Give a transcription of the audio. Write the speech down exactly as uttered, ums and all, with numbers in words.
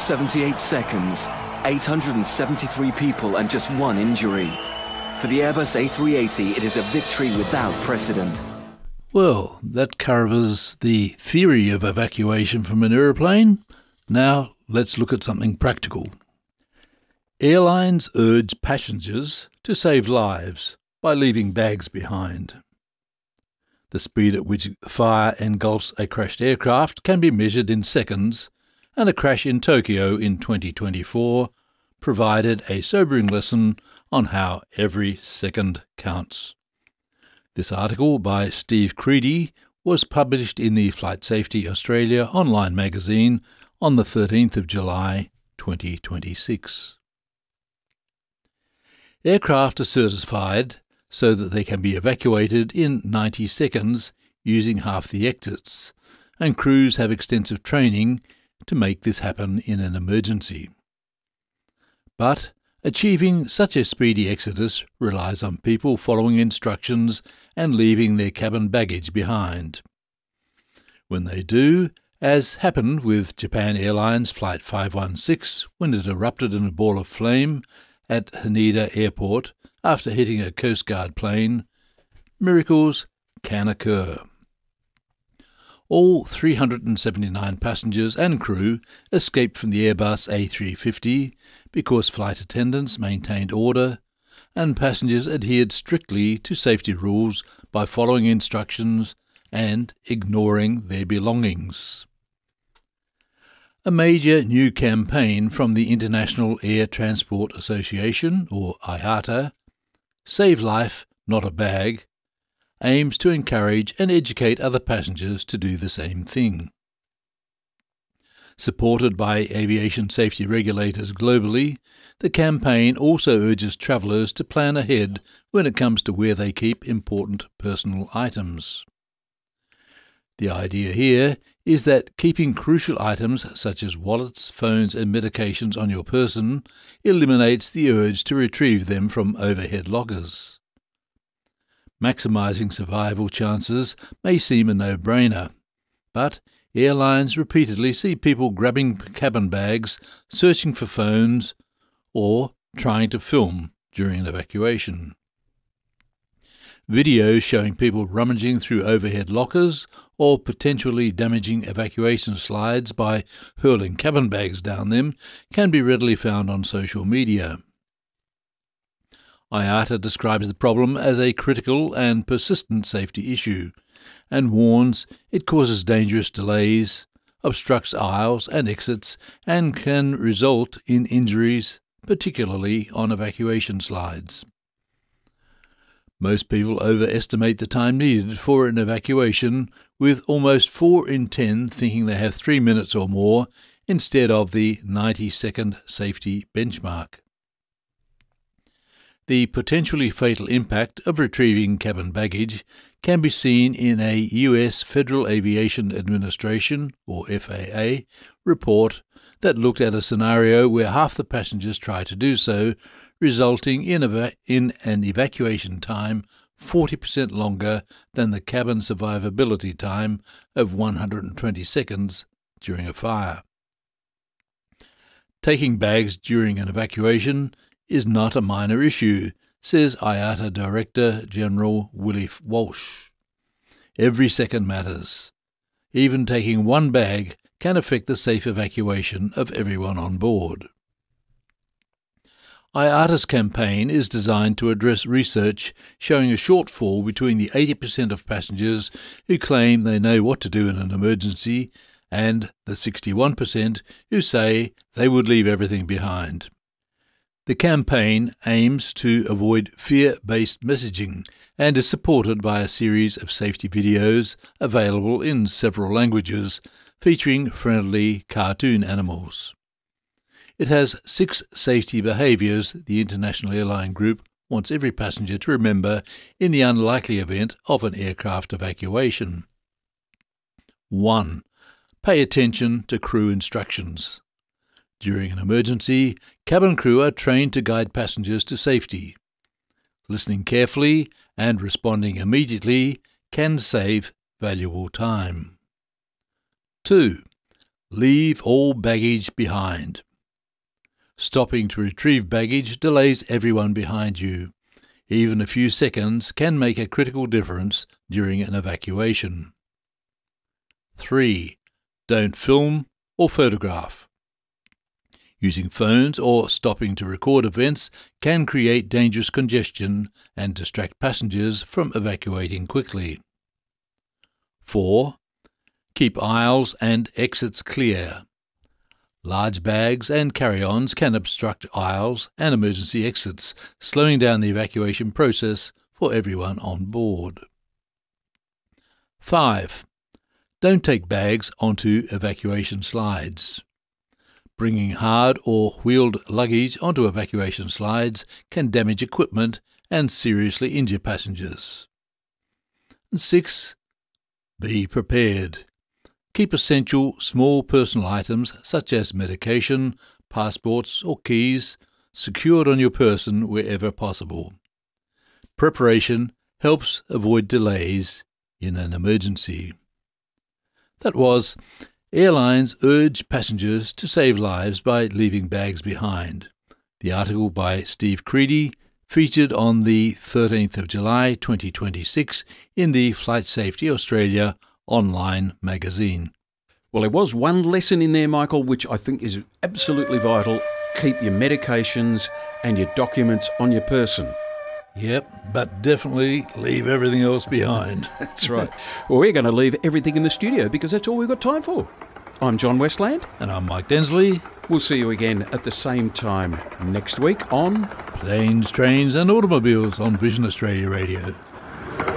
seventy-eight seconds, eight hundred seventy-three people and just one injury. For the Airbus A three eighty, it is a victory without precedent. Well, that covers the theory of evacuation from an aeroplane. Now let's look at something practical. Airlines urge passengers to save lives by leaving bags behind. The speed at which fire engulfs a crashed aircraft can be measured in seconds, and a crash in Tokyo in twenty twenty-four provided a sobering lesson on how every second counts. This article by Steve Creedy was published in the Flight Safety Australia online magazine on the thirteenth of July twenty twenty-six. Aircraft are certified so that they can be evacuated in ninety seconds using half the exits, and crews have extensive training to make this happen in an emergency. But achieving such a speedy exodus relies on people following instructions and leaving their cabin baggage behind. When they do, as happened with Japan Airlines Flight five one six when it erupted in a ball of flame at Haneda Airport after hitting a Coast Guard plane, miracles can occur. All three hundred seventy-nine passengers and crew escaped from the Airbus A three fifty because flight attendants maintained order and passengers adhered strictly to safety rules by following instructions and ignoring their belongings. A major new campaign from the International Air Transport Association, or I A T A, Save Life, Not a Bag, aims to encourage and educate other passengers to do the same thing. Supported by aviation safety regulators globally, the campaign also urges travellers to plan ahead when it comes to where they keep important personal items. The idea here is that keeping crucial items such as wallets, phones and medications on your person eliminates the urge to retrieve them from overhead lockers. Maximising survival chances may seem a no-brainer, but airlines repeatedly see people grabbing cabin bags, searching for phones, or trying to film during an evacuation. Videos showing people rummaging through overhead lockers or potentially damaging evacuation slides by hurling cabin bags down them can be readily found on social media. I A T A describes the problem as a critical and persistent safety issue and warns it causes dangerous delays, obstructs aisles and exits, and can result in injuries, particularly on evacuation slides. Most people overestimate the time needed for an evacuation, with almost four in ten thinking they have three minutes or more instead of the ninety-second safety benchmark. The potentially fatal impact of retrieving cabin baggage can be seen in a U S Federal Aviation Administration, or F A A, report that looked at a scenario where half the passengers try to do so, resulting in, eva- in an evacuation time forty percent longer than the cabin survivability time of one hundred twenty seconds during a fire. Taking bags during an evacuation is not a minor issue, says I A T A Director General Willie Walsh. Every second matters. Even taking one bag can affect the safe evacuation of everyone on board. I A T A's campaign is designed to address research showing a shortfall between the eighty percent of passengers who claim they know what to do in an emergency and the sixty-one percent who say they would leave everything behind. The campaign aims to avoid fear-based messaging and is supported by a series of safety videos available in several languages featuring friendly cartoon animals. It has six safety behaviours the International Airline Group wants every passenger to remember in the unlikely event of an aircraft evacuation. one. Pay attention to crew instructions. During an emergency, cabin crew are trained to guide passengers to safety. Listening carefully and responding immediately can save valuable time. two. Leave all baggage behind. Stopping to retrieve baggage delays everyone behind you. Even a few seconds can make a critical difference during an evacuation. three. Don't film or photograph. Using phones or stopping to record events can create dangerous congestion and distract passengers from evacuating quickly. four. Keep aisles and exits clear. Large bags and carry-ons can obstruct aisles and emergency exits, slowing down the evacuation process for everyone on board. five. Don't take bags onto evacuation slides. Bringing hard or wheeled luggage onto evacuation slides can damage equipment and seriously injure passengers. And six. Be prepared. Keep essential small personal items such as medication, passports or keys secured on your person wherever possible. Preparation helps avoid delays in an emergency. That was, Airlines urge passengers to save lives by leaving bags behind. The article by Steve Creedy featured on the thirteenth of July twenty twenty-six in the Flight Safety Australia online magazine. Well, there was one lesson in there, Michael, which I think is absolutely vital. Keep your medications and your documents on your person. Yep, but definitely leave everything else behind. That's right. Well, we're going to leave everything in the studio because that's all we've got time for. I'm John Westland. And I'm Mike Densley. We'll see you again at the same time next week on Planes, Trains and Automobiles on Vision Australia Radio.